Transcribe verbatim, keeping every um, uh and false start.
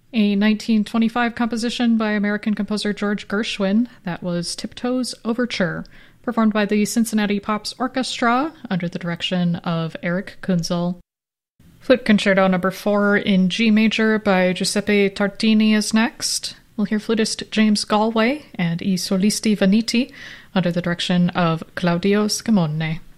A nineteen twenty-five composition by American composer George Gershwin, that was Tiptoes Overture, performed by the Cincinnati Pops Orchestra under the direction of Eric Kunzel. Flute Concerto Number four in G major by Giuseppe Tartini is next. We'll hear flutist James Galway and I Solisti Vaniti under the direction of Claudio Scamone.